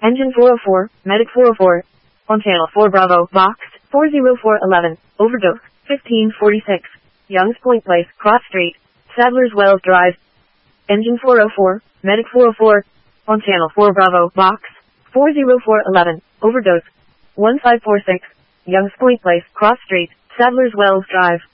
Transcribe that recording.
Engine 404, Medic 404. On channel 4 Bravo, Box, 40411, Overdose, 1546. Youngs Point Place, Cross Street, Sadler's Wells Drive. Engine 404, Medic 404. On channel 4 Bravo, Box, 40411, Overdose, 1546. Youngs Point Place, Cross Street, Sadler's Wells Drive.